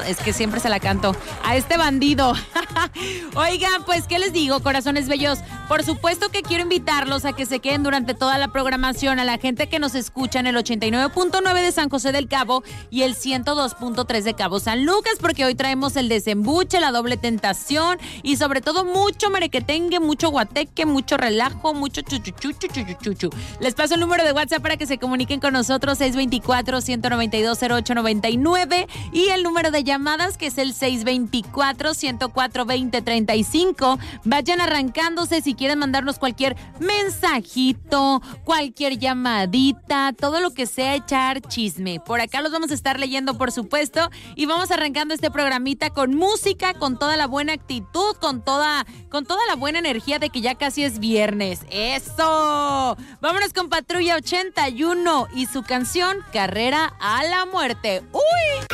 Es que siempre se la canto a este bandido. Oigan, pues, ¿qué les digo, corazones bellos? Por supuesto que quiero invitarlos a que se queden durante toda la programación, a la gente que nos escucha en el 89.9 de San José del Cabo y el 102.3 de Cabo San Lucas, porque hoy traemos el desembuche, la doble tentación y sobre todo mucho merequetengue, mucho guateque, mucho relajo, mucho chuchuchuchu. Les paso el número de WhatsApp para que se comuniquen con nosotros, 624-192-0899, y el número de llamadas, que es el 624-104-2035. Vayan arrancándose si quieren mandarnos cualquier mensajito, cualquier llamadita, todo lo que sea echar chisme. Por acá los vamos a estar leyendo, por supuesto, y vamos arrancando este programita con música, con toda la buena actitud, con toda la buena energía de que ya casi es viernes. ¡Eso! Vámonos con Patrulla 81 y su canción Carrera a la Muerte. ¡Uy!